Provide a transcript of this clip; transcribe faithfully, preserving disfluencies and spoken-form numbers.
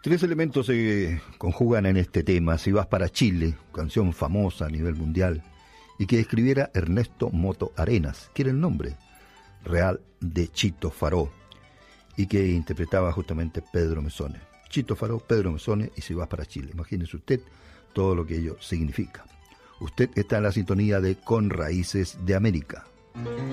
Tres elementos se conjugan en este tema. Si vas para Chile, canción famosa a nivel mundial, y que escribiera Ernesto Moto Arenas, que era el nombre real de Chito Faró, y que interpretaba justamente Pedro Mezzone. Chito Faró, Pedro Mezzone y Si vas para Chile. Imagínese usted todo lo que ello significa. Usted está en la sintonía de Con Raíces de América.